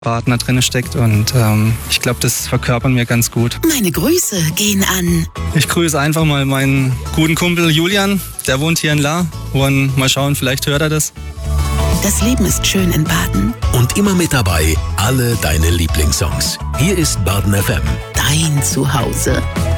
Partner drin steckt und ich glaube, das verkörpern wir ganz gut. Meine Grüße gehen an. Ich grüße einfach mal meinen guten Kumpel Julian, der wohnt hier in Lahr und mal schauen, vielleicht hört er das. Das Leben ist schön in Baden. Und immer mit dabei alle deine Lieblingssongs. Hier ist Baden FM. Dein Zuhause.